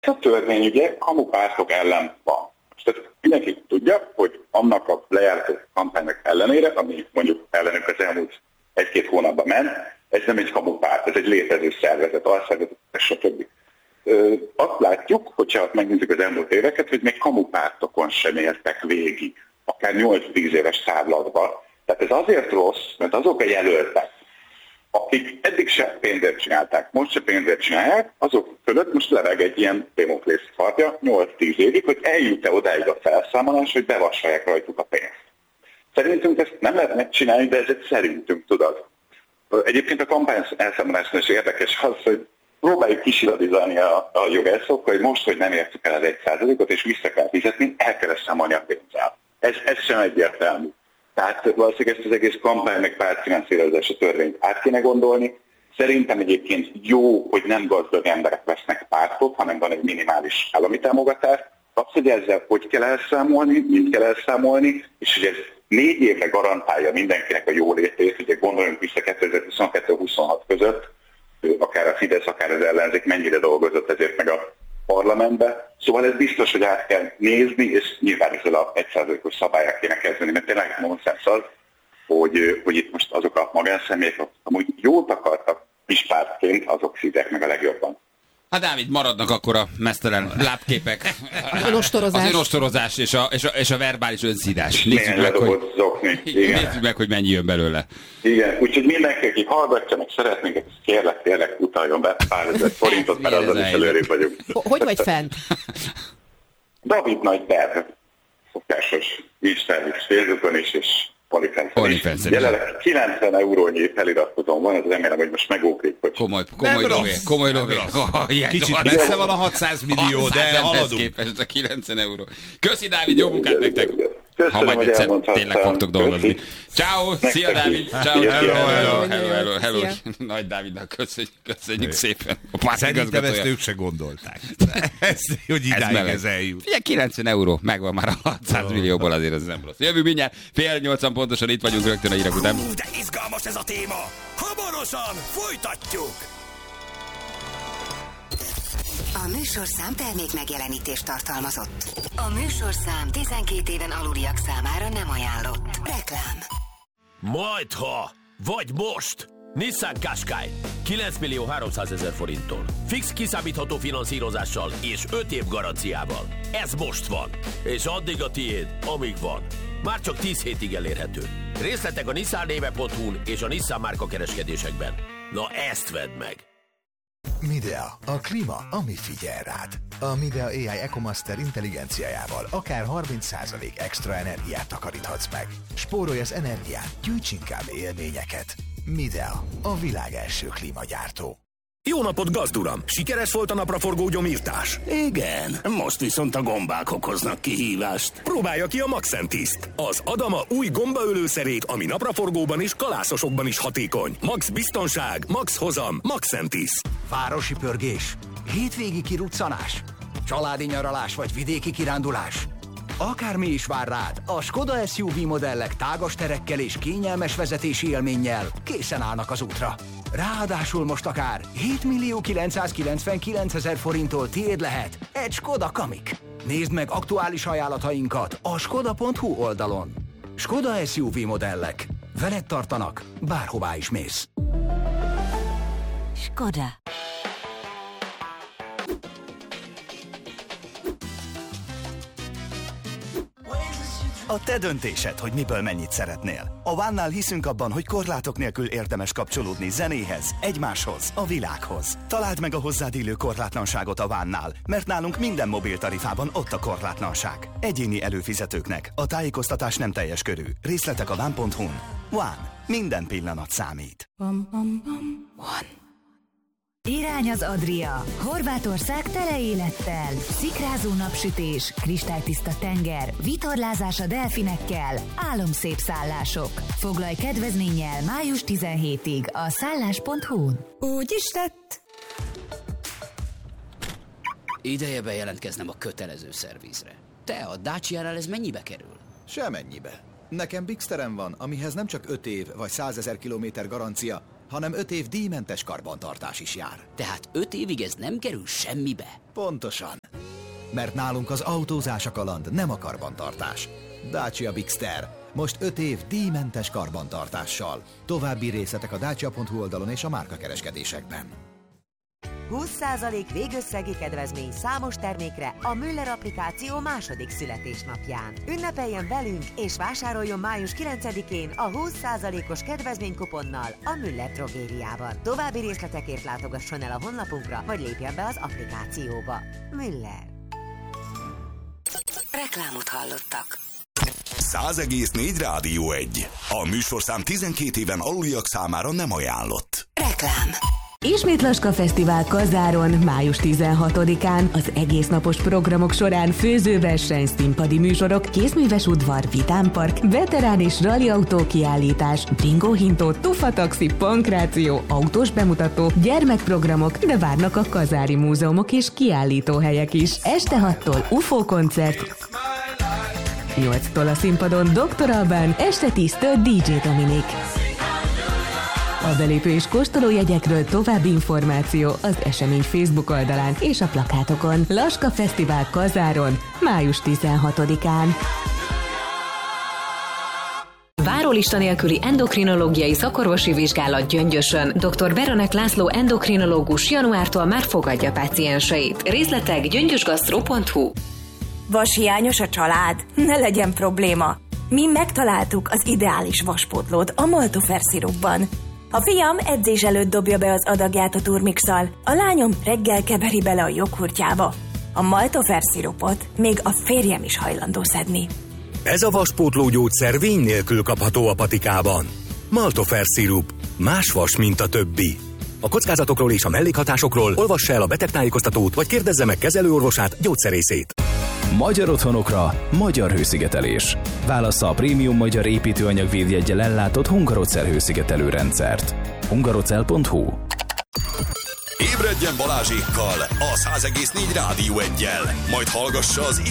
Ez a törvény ugye kamupártok ellen van. Tehát mindenki tudja, hogy annak a lejárató kampánynak ellenére, ami mondjuk ellenünk az elmúlt 1-2 hónapban ment, ez nem egy kamupárt, ez egy létező szervezet, alszervezet, stb. Azt látjuk, hogyha megnézzük az elmúlt éveket, hogy még kamupártokon sem értek végig, akár 8-10 éves távlatban. Tehát ez azért rossz, mert azok a jelöltek, akik eddig se pénzért csinálták, most se pénzért csinálják, azok fölött most leveg egy ilyen Démoklész kardja 8-10 évig, hogy eljut-e odáig a felszámolás, hogy bevassalják rajtuk a pénzt. Szerintünk ezt nem lehet megcsinálni, de ez egy szerintünk, tudod. Egyébként a kampány elszámolásnál is érdekes az, hogy próbáljuk kisiladizálni a jogászokkal, hogy most, hogy nem értük el az 1%-ot, és vissza kell fizetni, el kell számolni a pénzzel. Ez sem egyértelmű. Tehát valószínűleg ezt az egész kampány meg pártfinanszírozási törvényt át kéne gondolni. Szerintem egyébként jó, hogy nem gazdag emberek vesznek pártot, hanem van egy minimális állami támogatás. Az, hogy ezzel hogy kell elszámolni, mind kell elszámolni, és hogy ez 4 évre garantálja mindenkinek a jólétét, ugye gondoljunk vissza 2022-26 között, akár a Fidesz, akár az ellenzék mennyire dolgozott ezért meg a parlamentbe. Szóval ez biztos, hogy át kell nézni, és nyilván ezzel a 1%-os szabályát kéne kezdeni, mert tényleg nonsens az, hogy itt most azok a magánszemélyek, amúgy jót akartak kispártként, azok szívják meg a legjobban. Hát Dávid, maradnak akkor a meztelen lábképek. Az önostorozás és a verbális önszídás. Nézzük meg, hogy mennyi jön belőle. Igen, úgyhogy mindenki, aki hallgatja, meg szeretnénk, ezt kérlek, tényleg utaljon be pár ezer forintot, mert azzal is előrébb vagyunk. Hogy vagy fent? David nagy terv. Szokásos Instagram és Facebookon is, és OnlyFans-en is. Jelenleg 90 eurónyi feliratkozón van, az remélem, hogy most megóklik, hogy... Komoly lové. Kicsit messze van a 600 millió, de haladunk. Képest a 90 euró. Köszi, Dávid, jó munkát nektek! Köszönöm, ha majd hogy egyszer elmondhattam. tényleg fogtok dolgozni. Ciao, szia Dávid! Ciao, hello. Nagy Dávidnak köszönjük szépen. Szerintem ezt ők se gondolták. Hogy idáig ez eljut. Ugye 90 euró, megvan már a 600 millióból, azért ez nem rossz. Jövő mindjárt, 7:30 pontosan itt vagyunk rögtön a hírek után. De izgalmas ez a téma! Hamarosan folytatjuk! A műsorszám termék megjelenítést tartalmazott. A műsorszám 12 éven aluliak számára nem ajánlott. Reklám. Majdha, vagy most! Nissan Qashqai 9.300.000 forinttól. Fix kiszámítható finanszírozással és 5 év garanciával. Ez most van. És addig a tiéd, amíg van. Már csak 10 hétig elérhető. Részletek a nissannéve.hu-n és a Nissan márka kereskedésekben. Na ezt vedd meg! Midea, a klíma, ami figyel rád. A Midea AI EcoMaster intelligenciájával akár 30% extra energiát takaríthatsz meg. Spórolj az energián, gyűjts inkább élményeket. Midea, a világ első klímagyártó. Jó napot, gazduram! Sikeres volt a napraforgó gyomírtás? Igen, most viszont a gombák okoznak kihívást. Próbálja ki a Maxentiszt, az Adama új gombaölőszerét, ami napraforgóban és kalászosokban is hatékony. Max biztonság, max hozam, Maxentiszt. Városi pörgés, hétvégi kiruccanás, családi nyaralás vagy vidéki kirándulás. Akármi is vár rád, a Skoda SUV modellek tágas terekkel és kényelmes vezetési élménnyel készen állnak az útra. Ráadásul most akár 7.999.000 forinttól tiéd lehet egy Skoda Kamiq. Nézd meg aktuális ajánlatainkat a skoda.hu oldalon. Skoda SUV modellek. Veled tartanak, bárhová is mész. Skoda. A te döntésed, hogy miből mennyit szeretnél. A One-nál hiszünk abban, hogy korlátok nélkül érdemes kapcsolódni zenéhez, egymáshoz, a világhoz. Találd meg a hozzád illő korlátlanságot a One-nál, mert nálunk minden mobiltarifában ott a korlátlanság. Egyéni előfizetőknek a tájékoztatás nem teljes körű. Részletek a one.hu-n. One. Minden pillanat számít. One. Irány az Adria. Horvátország tele élettel. Szikrázó napsütés, kristálytiszta tenger, vitorlázás a delfinekkel, álomszép szállások. Foglalj kedvezménnyel május 17-ig a szállás.hu-n. Úgy is lett. Ideje bejelentkeznem a kötelező szervizre. Te, a Dacia-nál ez mennyibe kerül? Semennyibe. Nekem Bixterem van, amihez nem csak 5 év vagy 100 000 kilométer garancia, hanem 5 év díjmentes karbantartás is jár. Tehát 5 évig ez nem kerül semmibe? Pontosan. Mert nálunk az autózás a kaland, nem a karbantartás. Dacia Bigster. Most 5 év díjmentes karbantartással. További részletek a dacia.hu oldalon és a márkakereskedésekben. 20% végösszegi kedvezmény számos termékre a Müller applikáció második születésnapján. Ünnepeljen velünk és vásároljon május 9-én a 20%-os kedvezménykuponnal a Müller drogériában. További részletekért látogasson el a honlapunkra, vagy lépjen be az applikációba. Müller. Reklámot hallottak. 100,4 Rádió 1. A műsorszám 12 éven aluliak számára nem ajánlott. Reklám. Ismét Laska Fesztivál Kazáron, május 16-án az egésznapos programok során főzőverseny, színpadi műsorok, kézműves udvar, vitámpark, veterán és rallyautó kiállítás, bringóhintó, tufataxi, pankráció, autós bemutató, gyermekprogramok, de várnak a kazári múzeumok és kiállítóhelyek is. Este 6-tól UFO koncert, 8-tól a színpadon Dr. Alban, este 10-től DJ Dominik. A belépő és kóstolójegyekről további információ az esemény Facebook oldalán és a plakátokon. Laska Fesztivál Kazáron, május 16-án. Várólista nélküli endokrinológiai szakorvosi vizsgálat Gyöngyösön. Dr. Beranek László endokrinológus januártól már fogadja pácienseit. Részletek gyöngyösgasztro.hu. Vashiányos a család? Ne legyen probléma. Mi megtaláltuk az ideális vaspótlót a Maltofer szirupban. A fiam edzés előtt dobja be az adagját a turmixal, a lányom reggel keveri bele a joghurtjába. A Maltofer szirupot még a férjem is hajlandó szedni. Ez a vaspótló gyógyszer vény nélkül kapható a patikában. Maltofer szirup. Más vas, mint a többi. A kockázatokról és a mellékhatásokról olvassa el a betegtájékoztatót, vagy kérdezze meg kezelőorvosát, gyógyszerészét. Magyar otthonokra, magyar hőszigetelés. Válassza a prémium magyar építőanyag védjeggyel ellátott Hungarocell hőszigetelő rendszert. hungarocell.hu. Ébredjen Balázsékkal a 100,4 Rádió 1-jel, majd hallgassa az